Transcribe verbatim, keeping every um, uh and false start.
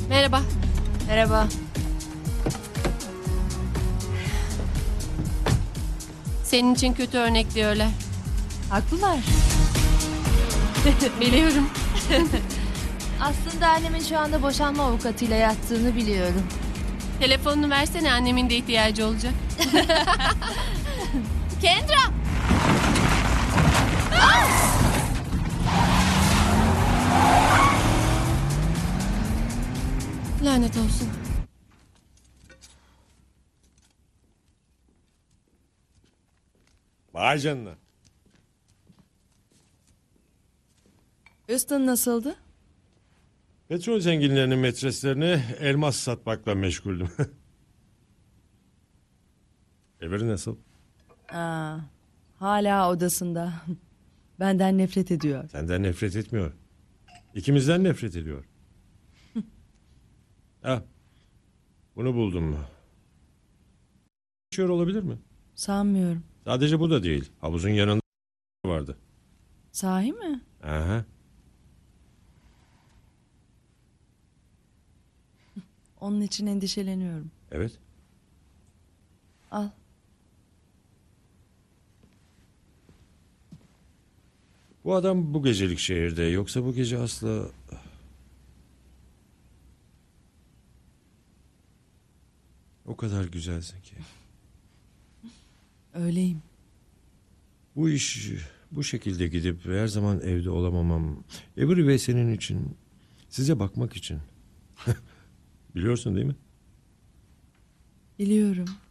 Merhaba. Merhaba. Senin için kötü örnek diyorlar. Haklılar. Biliyorum. Aslında annemin şu anda boşanma avukatıyla yattığını biliyorum. Telefonunu versene, annemin de ihtiyacı olacak. Kendra! Lanet olsun. Vay canına. Houston nasıldı? Petrol zenginlerinin metreslerine elmas satmakla meşguldüm. Avery nasıl? Aa, hala odasında. Benden nefret ediyor. Senden nefret etmiyor. İkimizden nefret ediyor. Ha, bunu buldum. Yaşıyor olabilir mi? Sanmıyorum. Sadece bu da değil. Havuzun yanında vardı. Sahi mi? Aha. Onun için endişeleniyorum. Evet. Al. Bu adam bu gecelik şehirde. Yoksa bu gece asla... O kadar güzelsin ki. Öyleyim. Bu iş bu şekilde gidip her zaman evde olamamam. Avery ve senin için, size bakmak için. Biliyorsun değil mi? Biliyorum.